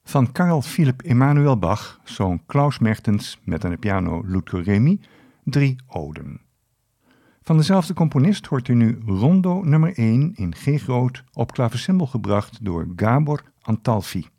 Van Carl Philipp Emanuel Bach, zoon Klaus Mertens met aan de piano Ludger Remy, 3 oden. Van dezelfde componist hoort u nu Rondo nummer 1 in G groot op klavecimbal gebracht door Gabor Antalfi.